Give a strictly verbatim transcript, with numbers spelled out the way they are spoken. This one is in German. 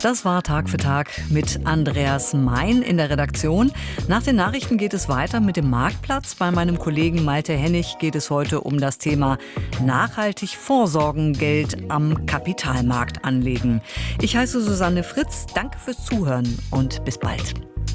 Das war Tag für Tag mit Andreas Mein in der Redaktion. Nach den Nachrichten geht es weiter mit dem Marktplatz. Bei meinem Kollegen Malte Hennig geht es heute um das Thema nachhaltig vorsorgen, Geld am Kapitalmarkt anlegen. Ich heiße Susanne Fritz, danke fürs Zuhören und bis bald.